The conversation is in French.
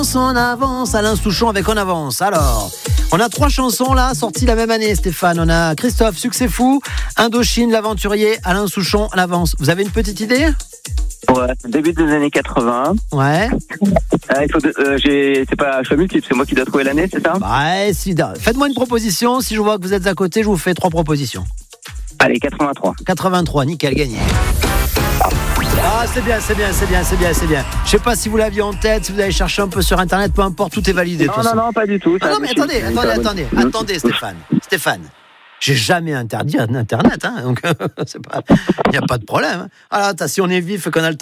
En avance, Alain Souchon avec En avance. Alors, on a 3 chansons là, sorties la même année, Stéphane. On a Christophe, Succès fou, Indochine, L'aventurier, Alain Souchon, En avance. Vous avez une petite idée ? Ouais, début des années 80. Ouais. C'est pas un choix multiple, c'est moi qui dois trouver l'année, c'est ça ? Ouais, faites-moi une proposition. Si je vois que vous êtes à côté, je vous fais 3 propositions. Allez, 83. 83, nickel, gagné. Ah, c'est bien. Je sais pas si vous l'aviez en tête, si vous avez cherché un peu sur Internet, peu importe, tout est validé. Non, pas du tout. Ah non, mais attendez, Stéphane. J'ai jamais interdit Internet, hein, donc il n'y a pas de problème. Alors, si on est vif et qu'on a le temps